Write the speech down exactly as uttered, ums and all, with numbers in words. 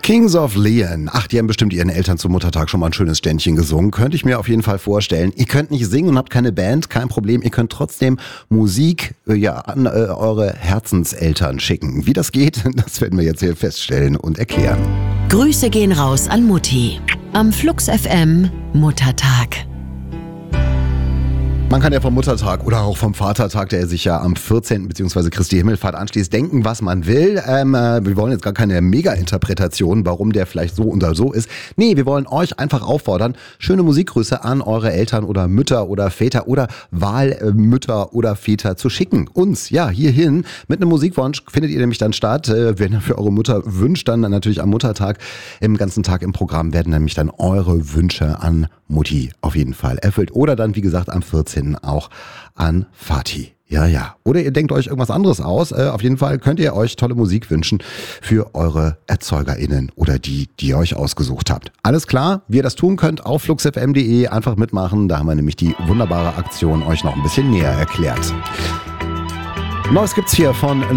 Kings of Leon. Ach, die haben bestimmt ihren Eltern zum Muttertag schon mal ein schönes Ständchen gesungen. Könnte ich mir auf jeden Fall vorstellen. Ihr könnt nicht singen und habt keine Band, kein Problem. Ihr könnt trotzdem Musik äh, ja, an äh, eure Herzenseltern schicken. Wie das geht, das werden wir jetzt hier feststellen und erklären. Grüße gehen raus an Mutti. Am Flux F M Muttertag. Man kann ja vom Muttertag oder auch vom Vatertag, der sich ja am vierzehnten bzw. Christi Himmelfahrt anschließt, denken, was man will. Ähm, äh, wir wollen jetzt gar keine Mega-Interpretation, warum der vielleicht so oder so ist. Nee, wir wollen euch einfach auffordern, schöne Musikgrüße an eure Eltern oder Mütter oder Väter oder Wahlmütter oder Väter zu schicken. Uns, ja, hierhin. Mit einem Musikwunsch findet ihr nämlich dann statt. Äh, wenn ihr für eure Mutter wünscht, dann natürlich am Muttertag im ganzen Tag im Programm werden nämlich dann eure Wünsche an Mutti auf jeden Fall erfüllt. Oder dann, wie gesagt, am vierzehnten auch an Vati. Ja, ja. Oder ihr denkt euch irgendwas anderes aus. Äh, auf jeden Fall könnt ihr euch tolle Musik wünschen für eure ErzeugerInnen oder die, die ihr euch ausgesucht habt. Alles klar? Wie ihr das tun könnt, auf fluxfm punkt de einfach mitmachen. Da haben wir nämlich die wunderbare Aktion euch noch ein bisschen näher erklärt. Neues gibt's hier von